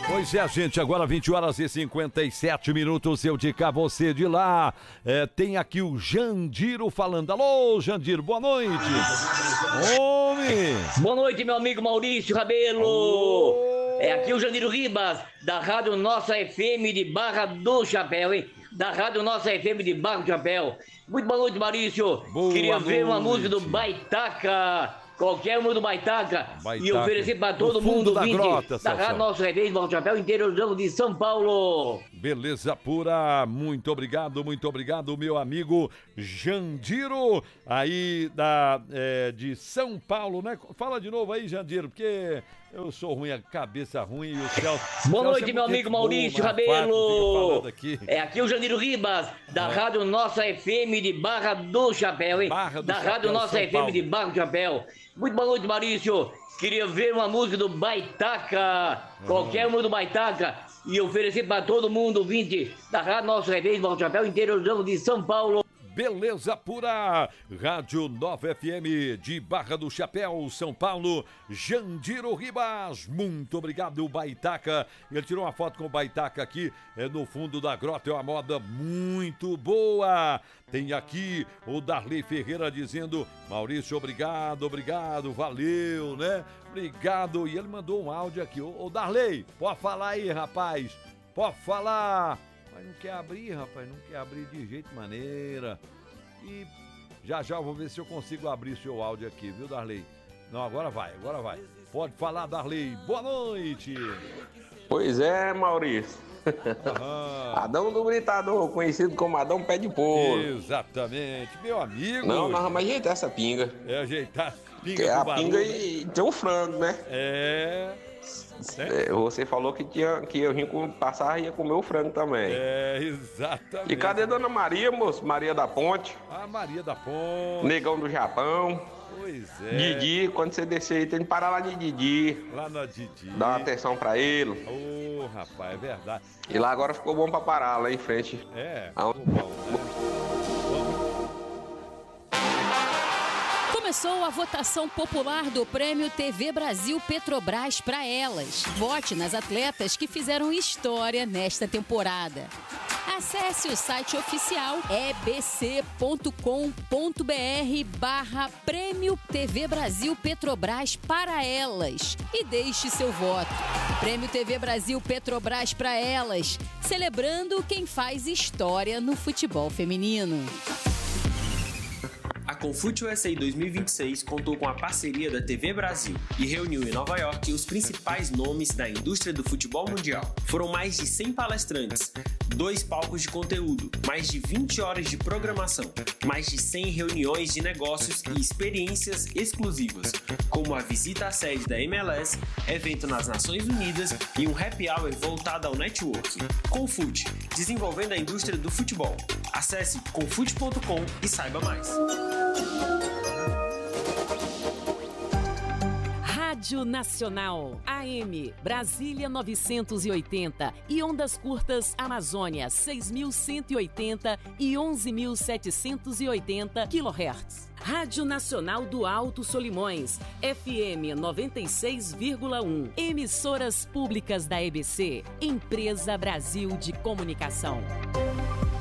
Pois é, gente, agora 20 horas e 57 minutos, eu de cá, você de lá. Tem aqui o Jandiro falando. Alô, Jandiro, boa noite. Homem! Boa noite, meu amigo Maurício Rabelo. Alô. É aqui o Jandiro Ribas, da Rádio Nossa FM de Barra do Chapéu, hein? Da Rádio Nossa FM de Barra do Chapéu. Muito boa noite, Maurício. Boa Queria ver uma noite. música do Baitaca. Qualquer uma do Baitaca. Baitaca. E oferecer pra todo No fundo mundo da grota, da Celso. Rádio Nossa FM de Barra do Chapéu, interiorzão de São Paulo. Beleza pura, muito obrigado, meu amigo Jandiro, aí de São Paulo, né? Fala de novo aí, Jandiro, porque eu sou ruim, a cabeça ruim e o Celso... Boa noite, meu amigo Maurício Rabelo. É aqui o Jandiro Ribas, da Rádio Nossa FM de Barra do Chapéu, hein? Da Rádio Nossa FM de Barra do Chapéu. Muito boa noite, Maurício. Queria ver uma música do Baitaca, qualquer uma do Baitaca, e oferecer para todo mundo, ouvinte da Rádio Nosso Revés, Barra do Chapéu, interiorzão de São Paulo. Beleza pura, Rádio Nova FM de Barra do Chapéu, São Paulo, Jandiro Ribas, muito obrigado, Baitaca. Ele tirou uma foto com o Baitaca aqui, no fundo da grota, é uma moda muito boa. Tem aqui o Darley Ferreira dizendo, Maurício, obrigado, valeu, né? Obrigado, e ele mandou um áudio aqui. Ô Darley, pode falar aí, rapaz, pode falar. Mas não quer abrir, rapaz, não quer abrir de jeito maneira. E já eu vou ver se eu consigo abrir seu áudio aqui, viu, Darley? Não, agora vai. Pode falar, Darley. Boa noite. Pois é, Maurício. Adão do Britador, conhecido como Adão Pé de Porco. Exatamente, meu amigo. Não, nós vamos ajeitar essa pinga. Ajeitar pinga. Que é a pinga e tem um frango, né? Você falou que ia vir passar e ia comer o frango também. Exatamente. E cadê Dona Maria, moço? Maria da Ponte. A Maria da Ponte. Negão do Japão. Pois é. Didi, quando você descer aí, tem que parar lá de Didi. Lá na Didi. Dá uma atenção pra ele. Rapaz, é verdade. E lá agora ficou bom pra parar, lá em frente. Ficou bom, né? Começou a votação popular do Prêmio TV Brasil Petrobras para elas. Vote nas atletas que fizeram história nesta temporada. Acesse o site oficial ebc.com.br/Prêmio TV Brasil Petrobras para elas e deixe seu voto. Prêmio TV Brasil Petrobras para elas, celebrando quem faz história no futebol feminino. A Confute USA 2026 contou com a parceria da TV Brasil e reuniu em Nova York os principais nomes da indústria do futebol mundial. Foram mais de 100 palestrantes, 2 palcos de conteúdo, mais de 20 horas de programação, mais de 100 reuniões de negócios e experiências exclusivas, como a visita à sede da MLS, evento nas Nações Unidas e um happy hour voltado ao networking. Confute, desenvolvendo a indústria do futebol. Acesse confute.com e saiba mais. Rádio Nacional, AM, Brasília 980 e ondas curtas Amazônia 6.180 e 11.780 kHz. Rádio Nacional do Alto Solimões, FM 96,1. Emissoras públicas da EBC, Empresa Brasil de Comunicação.